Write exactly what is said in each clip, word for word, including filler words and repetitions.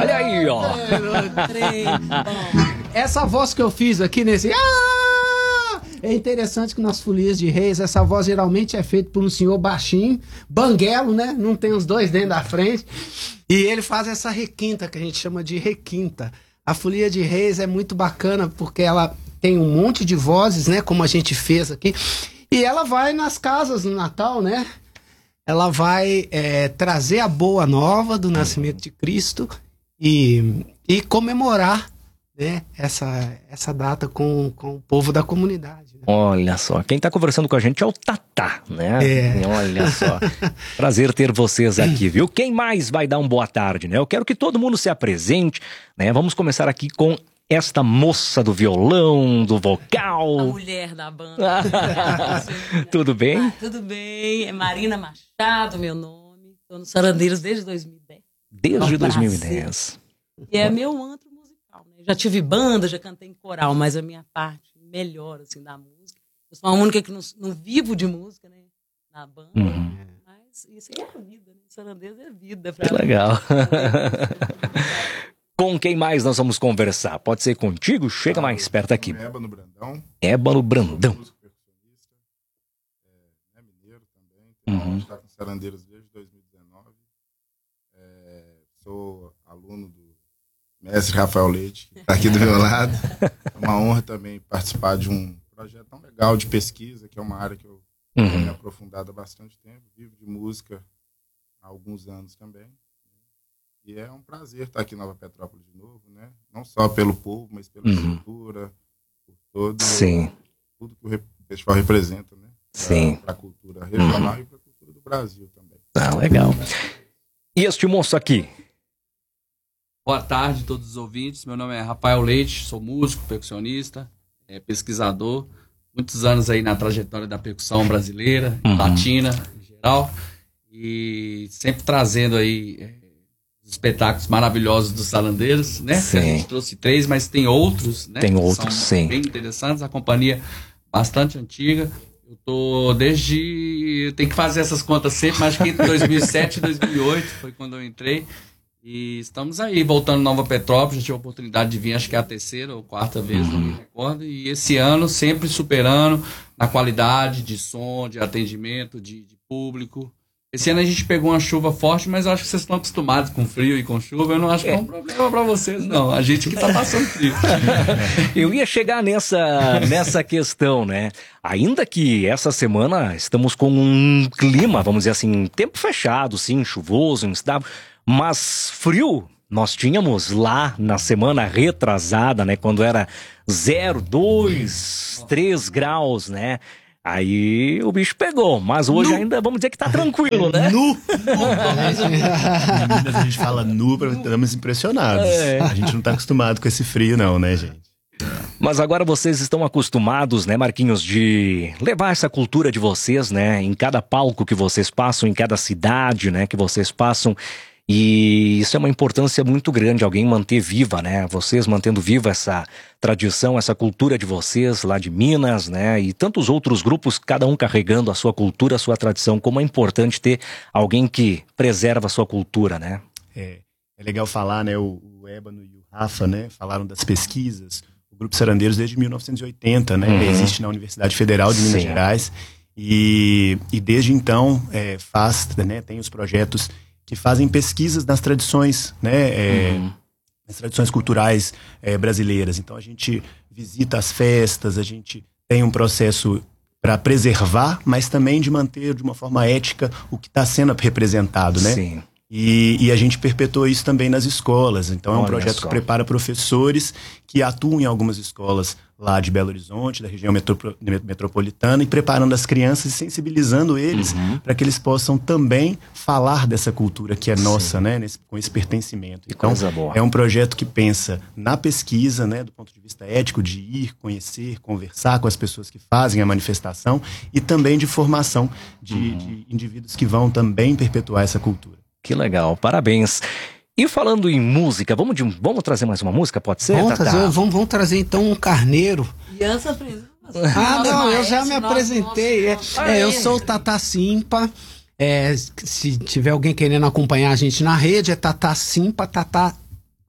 Olha aí, ó. Essa voz que eu fiz aqui nesse... Ah! É interessante que nas folias de reis, essa voz geralmente é feita por um senhor baixinho, banguelo, né? Não tem os dois dentro da frente. E ele faz essa requinta, que a gente chama de requinta. A folia de reis é muito bacana, porque ela tem um monte de vozes, né? Como a gente fez aqui. E ela vai nas casas no Natal, né? Ela vai é, trazer a boa nova do nascimento de Cristo e, e comemorar, né, essa, essa data com, com o povo da comunidade. Né? Olha só, quem está conversando com a gente é o Tatá, né? É. Olha só, prazer ter vocês aqui, viu? Quem mais vai dar um boa tarde, né? Eu quero que todo mundo se apresente, né? Vamos começar aqui com esta moça do violão, do vocal. A mulher da banda. Tudo bem? Ah, tudo bem. É Marina Machado, meu nome. Estou no Sarandeiros desde dois mil e dez. Desde É um dois mil e dez. E é meu antro musical, né? Já tive banda, já cantei em coral, mas a minha parte melhor, assim, da música. Eu sou a única que não, não vivo de música, né? Na banda. Uhum. Mas isso aí é a vida, né? Sarandeiros é vida. Pra Que mim. legal. Com quem mais nós vamos conversar? Pode ser contigo? Chega mais perto aqui. Ébano Brandão. Ébano Brandão. Músico percussionista. É, é mineiro também. Tenho Uhum. Está com Sarandeiros desde dois mil e dezenove. É, sou aluno do mestre Rafael Leite, que está aqui do meu lado. É uma honra também participar de um projeto tão legal de pesquisa, que é uma área que eu Uhum. tenho me aprofundado há bastante tempo. Vivo de música há alguns anos também. E é um prazer estar aqui em Nova Petrópolis de novo, né? Não só pelo povo, mas pela Uhum. cultura, por todo, Sim. tudo que o festival representa, né? Sim. Para a cultura regional e para a cultura do Brasil também. Ah, legal. E este moço aqui? Boa tarde a todos os ouvintes. Meu nome é Rafael Leite, sou músico, percussionista, é, pesquisador. Muitos anos aí na trajetória da percussão brasileira, Uhum. latina, em geral. E sempre trazendo aí é, os espetáculos maravilhosos dos Sarandeiros, né? Sim. A gente trouxe três, mas tem outros, né? Tem que outros, são sim. bem interessantes. A companhia bastante antiga. Eu tô desde... Eu tenho que fazer essas contas sempre, mas acho que entre dois mil e sete e dois mil e oito foi quando eu entrei. E estamos aí, voltando a Nova Petrópolis. Já tive a oportunidade de vir, acho que é a terceira ou quarta vez, não me recordo. E esse ano sempre superando na qualidade de som, de atendimento, de, de público. Esse ano a gente pegou uma chuva forte, mas eu acho que vocês estão acostumados com frio e com chuva. Eu não acho que é um problema para vocês, não. A gente que está passando frio. Eu ia chegar nessa, nessa questão, né? Ainda que essa semana estamos com um clima, vamos dizer assim, tempo fechado, sim, chuvoso, instável, mas frio nós tínhamos lá na semana retrasada, né? Quando era zero, dois, três graus, né? Aí o bicho pegou, mas hoje nu. Ainda vamos dizer que tá tranquilo, né? Nu! Em Minas a gente fala nu, estamos impressionados. É. A gente não tá acostumado com esse frio não, né, gente? Mas agora vocês estão acostumados, né, Marquinhos, de levar essa cultura de vocês, né, em cada palco que vocês passam, em cada cidade, né, que vocês passam. E isso é uma importância muito grande, alguém manter viva, né? Vocês mantendo viva essa tradição, essa cultura de vocês lá de Minas, né? E tantos outros grupos, cada um carregando a sua cultura, a sua tradição. Como é importante ter alguém que preserva a sua cultura, né? É, é legal falar, né? O, o Ébano e o Rafa, né? Falaram das pesquisas. O Grupo Sarandeiros desde mil novecentos e oitenta, né? Uhum. Existe na Universidade Federal de Minas Sim. Gerais. E, e desde então é, faz, né? Tem os projetos que fazem pesquisas nas tradições, né, é, uhum. nas tradições culturais é, brasileiras. Então a gente visita as festas, a gente tem um processo para preservar, mas também de manter de uma forma ética o que está sendo representado, né? Sim. E, e a gente perpetua isso também nas escolas. Então é um Olha projeto só. que prepara professores que atuam em algumas escolas lá de Belo Horizonte, da região metro, metropolitana, e preparando as crianças e sensibilizando eles uhum. para que eles possam também falar dessa cultura que é nossa, né, nesse, com esse pertencimento. Então, é um projeto que pensa na pesquisa, né, do ponto de vista ético, de ir, conhecer, conversar com as pessoas que fazem a manifestação, e também de formação de, uhum. de indivíduos que vão também perpetuar essa cultura. Que legal, parabéns. E falando em música, vamos, de, vamos trazer mais uma música, pode ser? Vamos, trazer, vamos, vamos trazer então um carneiro. Criança Ah, não, eu já me apresentei. É, é, eu sou o Tatá Simpa. É, se tiver alguém querendo acompanhar a gente na rede, é Tatá Simpa, Tatá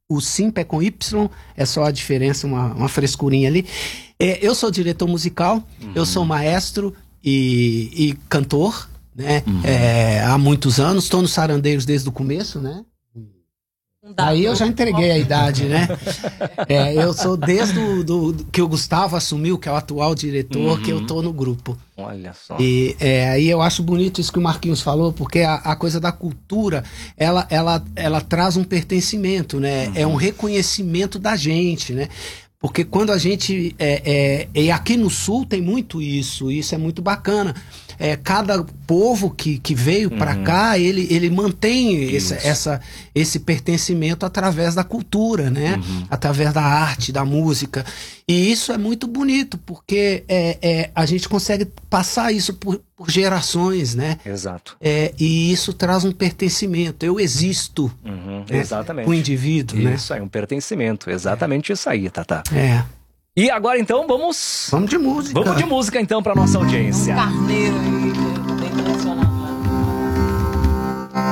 o Simpa é com Y, é só a diferença, uma, uma frescurinha ali. É, eu sou diretor musical, uhum. eu sou maestro e, e cantor, né? Uhum. É, há muitos anos, estou nos Sarandeiros desde o começo, né? Aí eu já entreguei a idade, né? É, eu sou desde o do, do, que o Gustavo assumiu, que é o atual diretor, uhum. que eu tô no grupo. Olha só. E é, aí eu acho bonito isso que o Marquinhos falou, porque a, a coisa da cultura, ela, ela, ela traz um pertencimento, né? Uhum. É um reconhecimento da gente, né? Porque quando a gente... É, é, e aqui no Sul tem muito isso, isso é muito bacana. É, cada povo que, que veio uhum. para cá, ele, ele mantém esse, essa, esse pertencimento através da cultura, né? Uhum. Através da arte, da música. E isso é muito bonito, porque é, é, a gente consegue passar isso por, por gerações, né? Exato. É, e isso traz um pertencimento. Eu existo. Uhum. Né? Exatamente. O indivíduo, né? Isso aí, um pertencimento. Exatamente é. isso aí, Tata. É. E agora então vamos... Vamos de música. Vamos de música então para nossa audiência. Um carneiro aí, bem tradicional.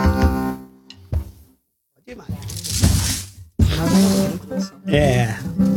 É.